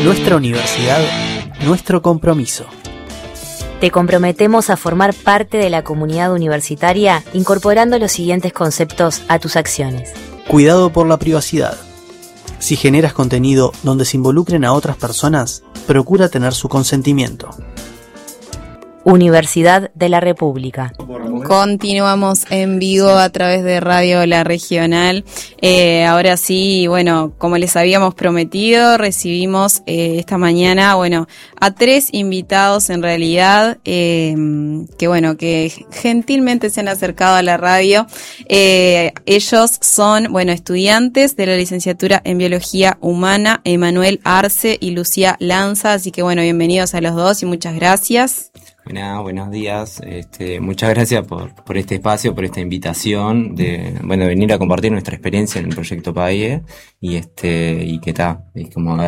Nuestra universidad, nuestro compromiso. Te comprometemos a formar parte de la comunidad universitaria incorporando los siguientes conceptos a tus acciones. Cuidado por la privacidad. Si generas contenido donde se involucren a otras personas, procura tener su consentimiento. Universidad de la República. Continuamos en vivo a través de Radio La Regional. Ahora sí, bueno, como les habíamos prometido, recibimos esta mañana, a 3 invitados en realidad, que gentilmente se han acercado a la radio. Ellos son, estudiantes de la licenciatura en Biología Humana, Emanuel Arce y Lucía Lanza, así que bienvenidos a los dos y muchas gracias. Buenos días. Muchas gracias por este espacio, por esta invitación de venir a compartir nuestra experiencia en el proyecto PAIE y que está, es como